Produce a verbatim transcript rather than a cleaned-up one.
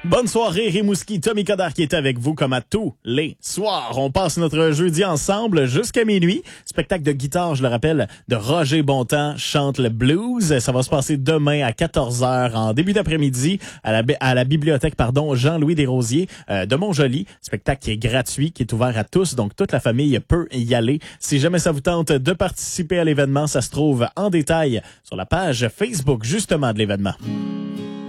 Bonne soirée, Rimouski. Tommy Coderre qui est avec vous comme à tous les soirs. On passe notre jeudi ensemble jusqu'à minuit. Spectacle de guitare, je le rappelle, de Roger Bontemps chante le blues. Ça va se passer demain à quatorze heures en début d'après-midi à la, à la bibliothèque pardon Jean-Louis Desrosiers euh, de Montjoly. Spectacle qui est gratuit, qui est ouvert à tous, donc toute la famille peut y aller. Si jamais ça vous tente de participer à l'événement, ça se trouve en détail sur la page Facebook justement de l'événement.